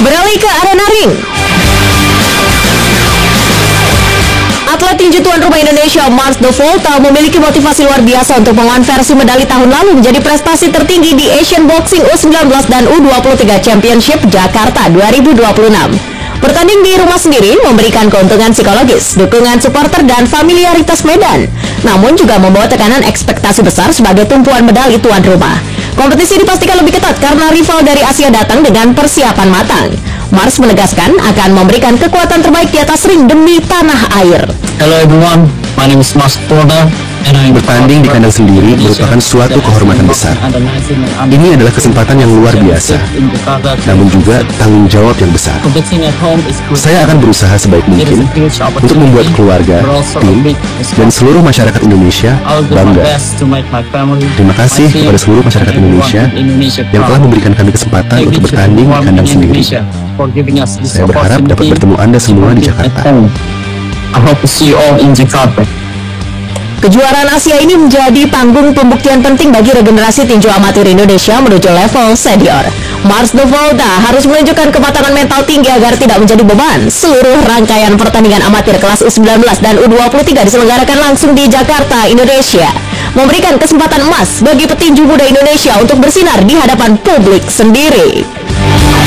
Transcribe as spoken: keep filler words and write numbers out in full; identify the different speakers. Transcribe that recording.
Speaker 1: Beralih ke arena ring. Atlet tinju tuan rumah Indonesia Mars De Volta memiliki motivasi luar biasa untuk mengonversi medali tahun lalu menjadi prestasi tertinggi di Asian Boxing U sembilan belas dan U dua puluh tiga Championship Jakarta dua ribu dua puluh enam. Bertanding di rumah sendiri memberikan keuntungan psikologis, dukungan supporter dan familiaritas medan, namun juga membawa tekanan ekspektasi besar sebagai tumpuan medali tuan rumah. Kompetisi dipastikan lebih ketat karena rival dari Asia datang dengan persiapan matang. Mars menegaskan akan memberikan kekuatan terbaik di atas ring demi tanah air.
Speaker 2: Hello everyone, my name is Mars Porter.
Speaker 3: Bertanding di kandang sendiri merupakan suatu kehormatan besar. Ini adalah kesempatan yang luar biasa, namun juga tanggung jawab yang besar. Saya akan berusaha sebaik mungkin untuk membuat keluarga, tim, dan seluruh masyarakat Indonesia bangga. Terima kasih kepada seluruh masyarakat Indonesia yang telah memberikan kami kesempatan untuk bertanding di kandang sendiri. Saya berharap dapat bertemu Anda semua di Jakarta.
Speaker 2: I hope to see you all in Jakarta.
Speaker 1: Kejuaraan Asia ini menjadi panggung pembuktian penting bagi regenerasi tinju amatir Indonesia menuju level senior. Mars De Volta harus menunjukkan kematangan mental tinggi agar tidak menjadi beban. Seluruh rangkaian pertandingan amatir kelas U sembilan belas dan U dua puluh tiga diselenggarakan langsung di Jakarta, Indonesia, memberikan kesempatan emas bagi petinju muda Indonesia untuk bersinar di hadapan publik sendiri.